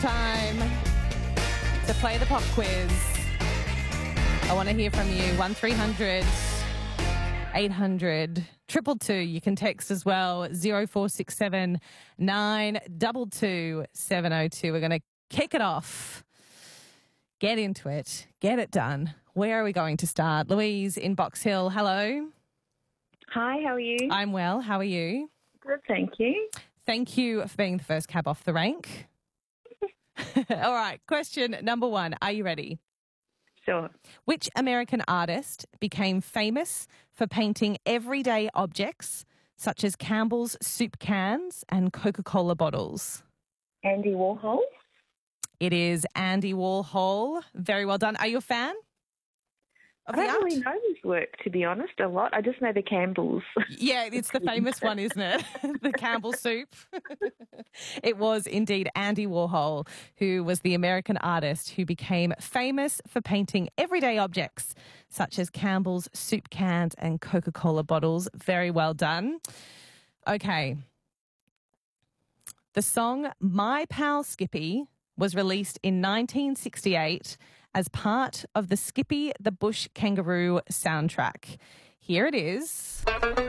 Time to play the pop quiz. I want to hear from you. 1300 800 222. You can text as well. 0467 922 702. We're going to kick it off. Get into it. Get it done. Where are we going to start? Louise in Box Hill. Hello. Hi, how are you? I'm well. How are you? Good, thank you. Thank you for being the first cab off the rank. All right. Question number one. Are you ready? Sure. Which American artist became famous for painting everyday objects such as Campbell's soup cans and Coca-Cola bottles? Andy Warhol? It is Andy Warhol. Very well done. Are you a fan of I the don't art? really know his work, to be honest, a lot. I just know the Campbells. Yeah, it's the famous one, isn't it? The Campbell soup. It was indeed Andy Warhol, who was the American artist who became famous for painting everyday objects such as Campbell's soup cans and Coca-Cola bottles. Very well done. Okay. The song My Pal Skippy was released in 1968 as part of the Skippy the Bush Kangaroo soundtrack. Here it is.